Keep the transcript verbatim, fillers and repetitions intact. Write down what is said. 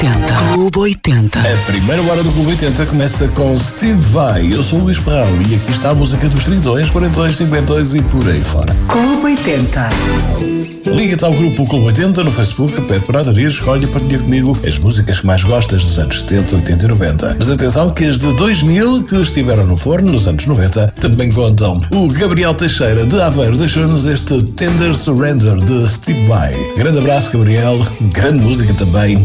oitenta. Clube oitenta. A primeira hora do Clube oitenta começa com Steve Vai. Eu sou o Luís Ferrão e aqui está a música dos tritões, quarentões, cinquentões e por aí fora. Clube oitenta. Liga-te ao grupo Clube oitenta no Facebook, pede para aderir, escolhe e partilha comigo as músicas que mais gostas dos anos setenta, oitenta e noventa. Mas atenção que as de dois mil que estiveram no forno nos anos noventa também contam. O Gabriel Teixeira de Aveiro deixou-nos este Tender Surrender de Steve Vai. Grande abraço, Gabriel. Grande música também.